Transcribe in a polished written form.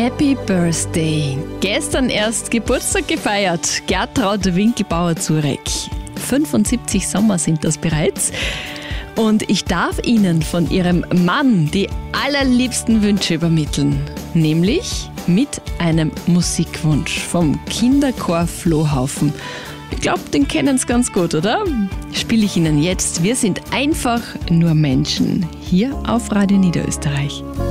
Happy Birthday. Gestern erst Geburtstag gefeiert. Gertraud Winkelbauer-Zurek. 75 Sommer sind das bereits. Und ich darf Ihnen von Ihrem Mann die allerliebsten Wünsche übermitteln. Nämlich mit einem Musikwunsch vom Kinderchor Flohhaufen. Ich glaube, den kennen Sie ganz gut, oder? Spiele ich Ihnen jetzt. Wir sind einfach nur Menschen. Hier auf Radio Niederösterreich.